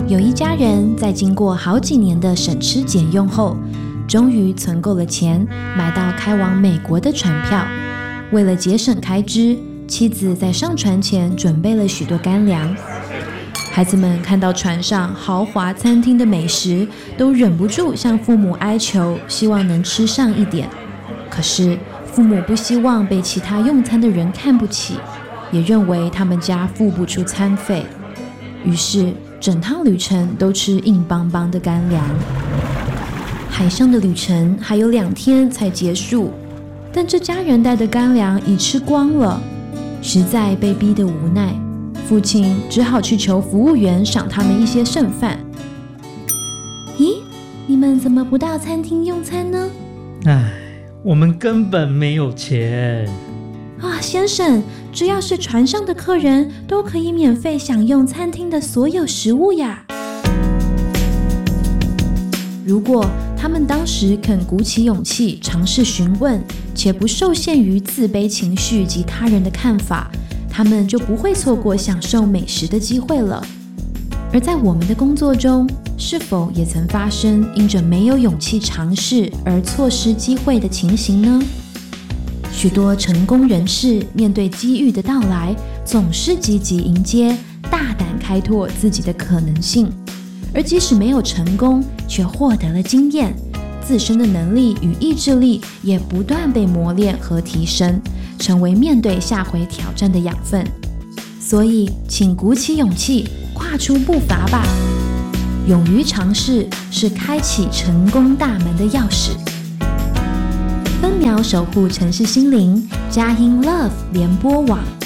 有一家人在经过好几年的省吃俭用后，终于存够了钱，买到开往美国的船票。为了节省开支，妻子在上船前准备了许多干粮。孩子们看到船上豪华餐厅的美食，都忍不住向父母哀求，希望能吃上一点。可是父母不希望被其他用餐的人看不起，也认为他们家付不出餐费，于是整趟旅程都吃硬邦邦的干粮。海上的旅程还有2天才结束，但这家人带的干粮已吃光了，实在被逼得无奈，父亲只好去求服务员赏他们一些剩饭。咦，你们怎么不到餐厅用餐呢？ 我们根本没有钱啊，先生，只要是船上的客人都可以免费享用餐厅的所有食物呀。如果他们当时肯鼓起勇气尝试询问，且不受限于自卑情绪及他人的看法，他们就不会错过享受美食的机会了。而在我们的工作中，是否也曾发生因着没有勇气尝试而错失机会的情形呢？许多成功人士面对机遇的到来，总是积极迎接，大胆开拓自己的可能性。而即使没有成功，却获得了经验，自身的能力与意志力也不断被磨练和提升，成为面对下回挑战的养分。所以，请鼓起勇气，跨出步伐吧。勇于尝试是开启成功大门的钥匙。分秒守护城市心灵，佳音 Love 联播网。